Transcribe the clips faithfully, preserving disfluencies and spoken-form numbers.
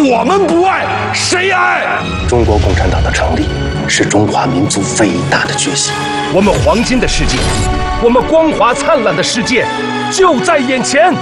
我们不爱，谁爱？ 中国共产党的成立是中华民族伟大的觉醒。 我们黄金的世界，我们光华灿烂的世界就在眼前。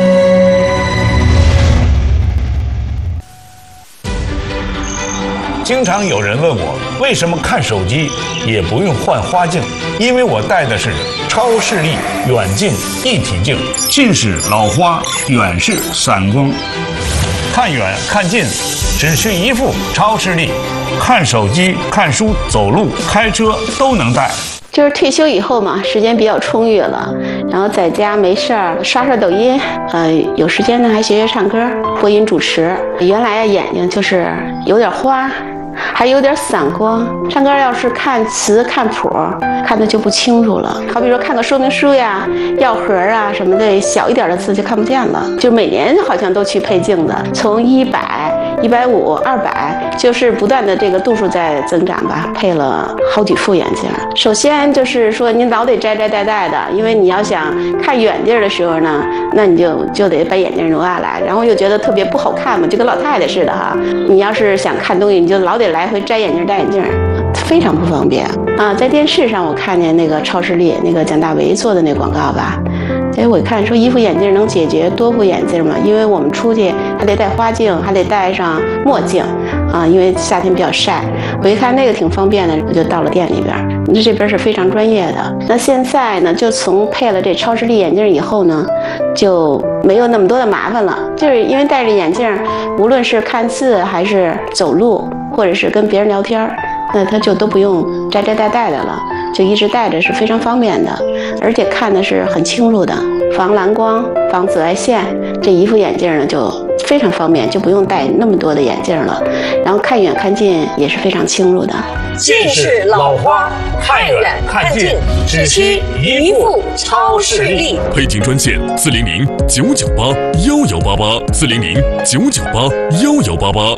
经常有人问我，为什么看手机也不用换花镜？因为我戴的是超视力远近一体镜，近视老花，远视散光。看远看近，只需一副超视力，看手机、看书、走路、开车都能戴。 就是退休以后嘛，时间比较充裕了，然后在家没事儿刷刷抖音，呃，有时间呢还学学唱歌、播音主持。原来眼睛就是有点花。还有点散光，唱歌要是看词看谱，看的就不清楚了。好比说看个说明书呀、药盒啊什么的，小一点的字就看不见了。就每年好像都去配镜子，从一百、一百五、二百，就是不断的这个度数在增长吧。配了好几副眼镜。首先就是说您老得摘摘戴戴的，因为你要想看远地儿的时候呢，那你就就得把眼镜挪下来，然后又觉得特别不好看嘛，就跟老太太似的哈。你要是想看东西，你就老得来回摘眼镜戴眼镜，非常不方便啊。在电视上我看见那个超视力那个蒋大为做的那广告吧，结果我看说一副眼镜能解决多副眼镜嘛，因为我们出去还得戴花镜，还得戴上墨镜啊，因为夏天比较晒。我一看那个挺方便的，我就到了店里边。那这边是非常专业的。那现在呢，就从配了这超视力眼镜以后呢，就没有那么多的麻烦了。就是因为戴着眼镜，无论是看字还是走路，或者是跟别人聊天，那他就都不用摘摘戴戴的了，就一直戴着是非常方便的，而且看的是很清楚的，防蓝光、防紫外线。这一副眼镜呢就非常方便，就不用戴那么多的眼镜了，然后看远看近也是非常清楚的。 近视老花，看远看近只需一副超视力。 配镜专线：四零零九九八幺幺八八，四零零九九八幺幺八八。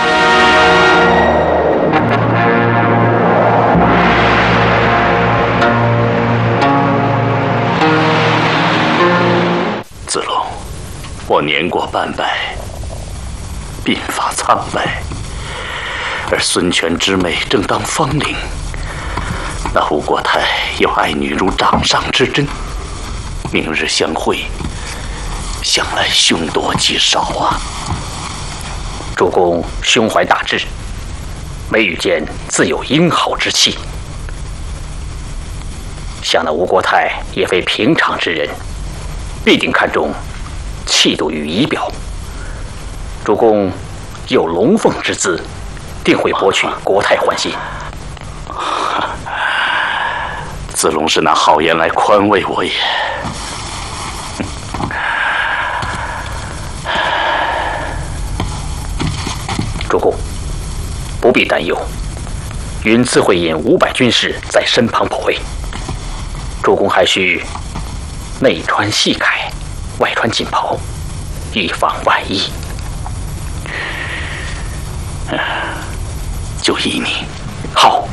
子龙，我年过半百，鬓发苍白，而孙权之妹正当芳龄，那吴国太又爱女如掌上之珍，明日相会，想来凶多吉少啊！ 主公胸怀大志，眉宇间自有英豪之气。想那吴国太也非平常之人，必定看重气度与仪表。主公有龙凤之姿，定会博取国太欢心。 子龙是拿好言来宽慰我也。 主公不必担忧，云自会引五百军士在身旁保卫。主公还需内穿细铠，外穿锦袍，以防万一。 就依你。 好。